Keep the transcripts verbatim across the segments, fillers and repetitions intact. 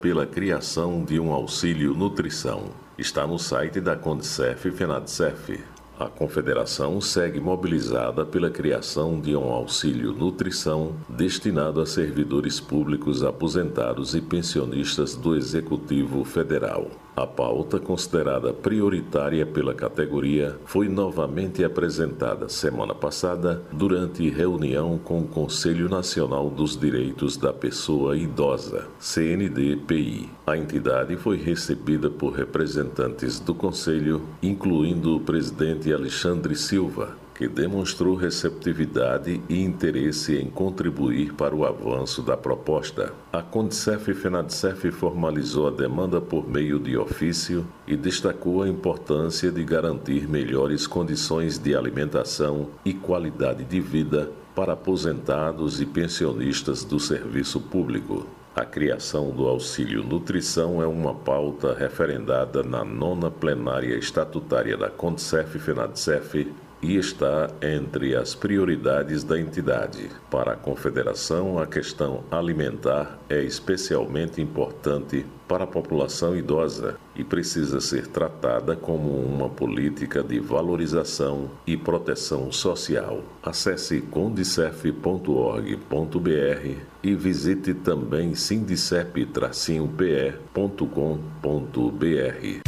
pela criação de um auxílio nutrição. Está no site da Condicef e Fenadcef. A Confederação segue mobilizada pela criação de um auxílio nutrição destinado a servidores públicos aposentados e pensionistas do Executivo Federal. A pauta, considerada prioritária pela categoria, foi novamente apresentada semana passada durante reunião com o Conselho Nacional dos Direitos da Pessoa Idosa, C N D P I. A entidade foi recebida por representantes do Conselho, incluindo o presidente Alexandre Silva, que demonstrou receptividade e interesse em contribuir para o avanço da proposta. A Condicef e Fenadcef formalizou a demanda por meio de ofício e destacou a importância de garantir melhores condições de alimentação e qualidade de vida para aposentados e pensionistas do serviço público. A criação do auxílio nutrição é uma pauta referendada na nona plenária estatutária da Condicef e Fenadcef e está entre as prioridades da entidade. Para a Confederação, a questão alimentar é especialmente importante para a população idosa e precisa ser tratada como uma política de valorização e proteção social. Acesse condicef ponto org ponto br e visite também sindicep tracinho p e ponto com ponto br.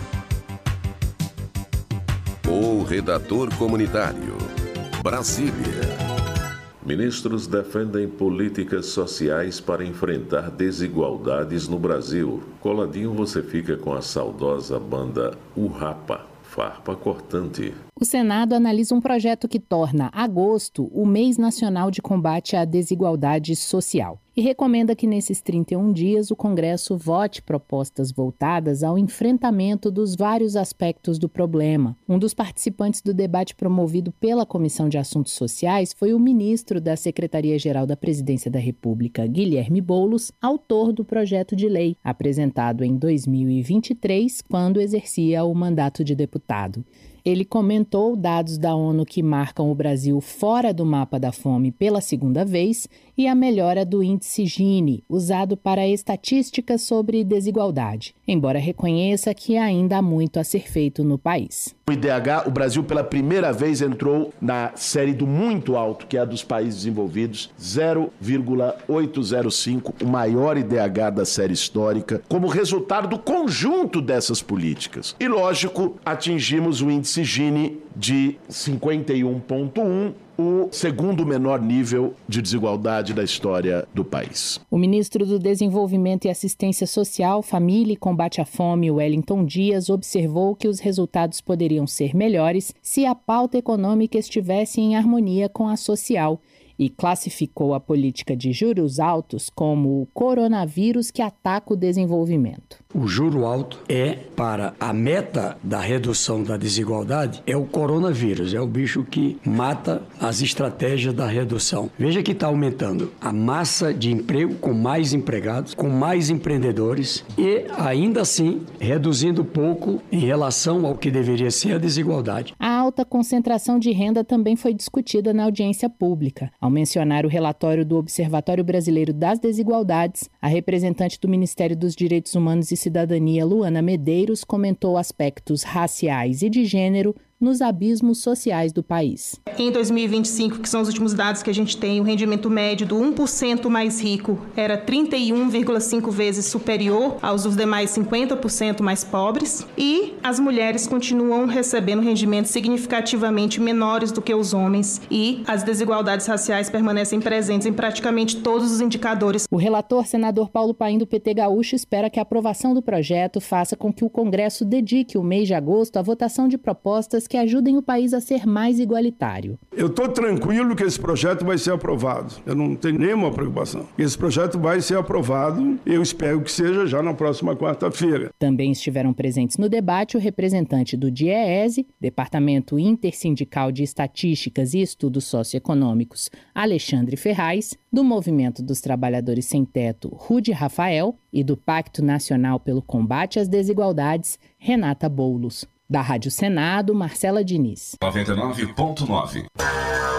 O redator comunitário. Brasília. Ministros defendem políticas sociais para enfrentar desigualdades no Brasil. Coladinho você fica com a saudosa banda U Rapa, farpa cortante. O Senado analisa um projeto que torna agosto o mês nacional de combate à desigualdade social e recomenda que nesses trinta e um dias o Congresso vote propostas voltadas ao enfrentamento dos vários aspectos do problema. Um dos participantes do debate promovido pela Comissão de Assuntos Sociais foi o ministro da Secretaria-Geral da Presidência da República, Guilherme Boulos, autor do projeto de lei, apresentado em dois mil e vinte e três, quando exercia o mandato de deputado. Ele comentou dados da ONU que marcam o Brasil fora do mapa da fome pela segunda vez e a melhora do índice Gini, usado para estatísticas sobre desigualdade, embora reconheça que ainda há muito a ser feito no país. O I D H, o Brasil pela primeira vez entrou na série do muito alto, que é a dos países desenvolvidos, zero vírgula oitocentos e cinco, o maior I D H da série histórica, como resultado do conjunto dessas políticas. E, lógico, atingimos o índice Gini de cinquenta e um vírgula um, o segundo menor nível de desigualdade da história do país. O ministro do Desenvolvimento e Assistência Social, Família e Combate à Fome, Wellington Dias, observou que os resultados poderiam ser melhores se a pauta econômica estivesse em harmonia com a social e classificou a política de juros altos como o coronavírus que ataca o desenvolvimento. O juro alto é, para a meta da redução da desigualdade, é o coronavírus, é o bicho que mata as estratégias da redução. Veja que está aumentando a massa de emprego com mais empregados, com mais empreendedores e, ainda assim, reduzindo pouco em relação ao que deveria ser a desigualdade. A alta concentração de renda também foi discutida na audiência pública. Ao mencionar o relatório do Observatório Brasileiro das Desigualdades, a representante do Ministério dos Direitos Humanos e Cidadania, Luana Medeiros, comentou aspectos raciais e de gênero nos abismos sociais do país. Em dois mil e vinte e cinco, que são os últimos dados que a gente tem, o rendimento médio do um por cento mais rico era trinta e um vírgula cinco vezes superior aos dos demais cinquenta por cento mais pobres e as mulheres continuam recebendo rendimentos significativamente menores do que os homens e as desigualdades raciais permanecem presentes em praticamente todos os indicadores. O relator, senador Paulo Paim, do P T Gaúcho, espera que a aprovação do projeto faça com que o Congresso dedique o mês de agosto à votação de propostas que ajudem o país a ser mais igualitário. Eu estou tranquilo que esse projeto vai ser aprovado. Eu não tenho nenhuma preocupação. Esse projeto vai ser aprovado, eu espero que seja já na próxima quarta-feira. Também estiveram presentes no debate o representante do DIEESE, Departamento Intersindical de Estatísticas e Estudos Socioeconômicos, Alexandre Ferraz, do Movimento dos Trabalhadores Sem Teto, Rude Rafael, e do Pacto Nacional pelo Combate às Desigualdades, Renata Boulos. Da Rádio Senado, Marcela Diniz. noventa e nove ponto nove.